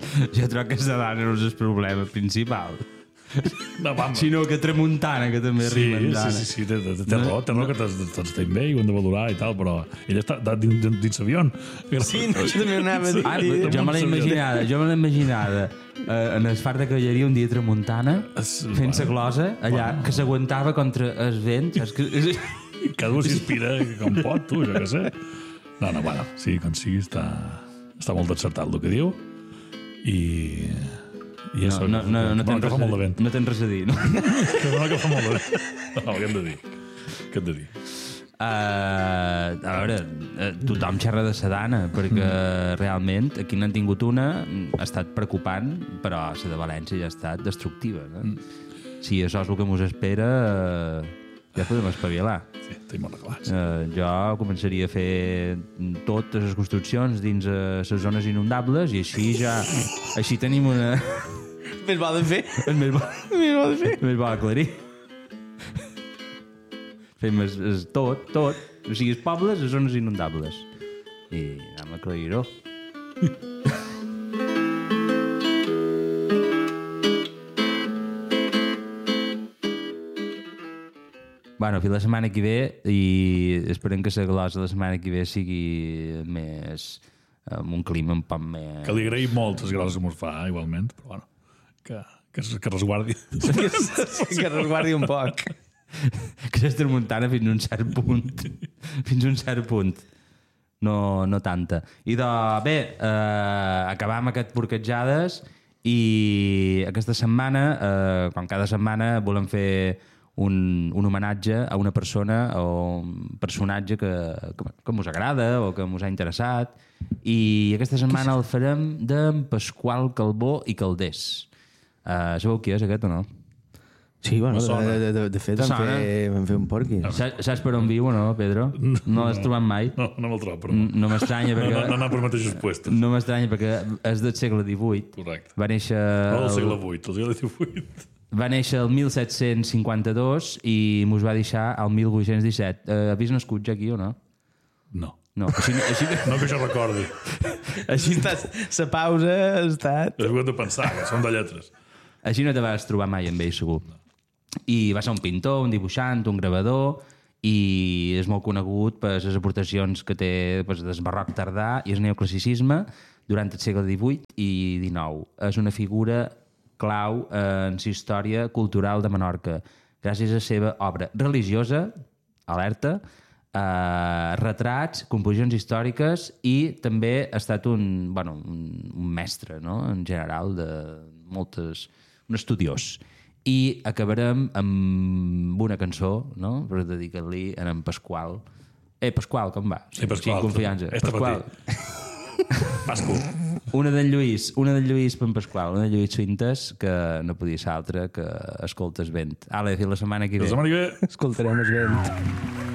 Jo trobo que Sadana no és el problema principal. No, sinó que Tramuntana, que també rima amb Dana. Sí, té raó, que tots estem bé i ho hem de valorar i tal, però ell està dins l'avió. Sí, no, això també anava a dir. Jo me l'he imaginada en el far de cavalleria un dia Tramuntana fent la glosa allà, que s'aguantava contra el vent. Cada un s'inspira com pot, tu, jo què sé. No, bueno, sí, com sigui, està molt encertat el que diu i això, no tens res a dir, no? Que fa molt de vent. No, què hem de dir? A veure, tothom xerra de Sadana, perquè realment aquí n'han tingut una, ha estat preocupant, però la de València ja ha estat destructiva. No? Si això és el que mos espera, ja podem espavilar. Sí, tenim molt reclats. Jo començaria a fer totes les construccions dins les zones inundables i així tenim una... Més bo de fer. Més bo d'aclarir. Fem tot. O sigui, els pobles, les zones inundables. I anem a aclarir-ho. Bueno, fins la setmana que ve i esperem que la glosa de la setmana que ve sigui més... amb un clima un poc més... Que li agraïm molt les grosses que mos fa, igualment, però bueno, que resguardi. Que resguardi un poc. Que s'és tramuntana fins a un cert punt. Fins a un cert punt. No tanta. I bé, acabam aquest Porquetjades i aquesta setmana, com cada setmana, volem fer un homenatge a una persona o un personatge que mos agrada o que mos ha interessat, i aquesta setmana el farem d'en Pasqual Calbó i Caldés. Sabeu qui és aquest o no? Sí, bueno, de fet vam fer un porqui. Saps per on viu o no, Pedro? No l'has trobat mai? No me'l trobo, però... No m'estranya perquè... No per mateixos puestos. No m'estranya perquè és del segle XVIII. Correcte. Va néixer... No del segle VIII, el segle XVIII. Va néixer el 1752 i mos va deixar el 1817. Havies nascut ja aquí o no? No. No, així... No que jo recordi. Així estàs... La pausa ha estat... És ho hem de pensar, que són de lletres. Així no te vas trobar mai amb ell, segur. I va ser un pintor, un dibuixant, un gravador, i és molt conegut per les aportacions que té des barroc tardà i el neoclassicisme durant el segle XVIII i XIX. És una figura clau en la història cultural de Menorca, gràcies a la seva obra religiosa, alerta, retrats, composicions històriques, i també ha estat un mestre, no?, en general, un estudiós. I acabarem amb una cançó, no?, per dedicar-li a en Pasqual. Pasqual, com va? Sí, Pasqual. Sí, confiança. Pasqual. Pasco. Una d'en Lluís per en Pasqual, una de Lluís Fintes, que no podia ser altra que escoltes vent. Ale, fins la setmana que ve. La setmana que ve escoltarem el vent.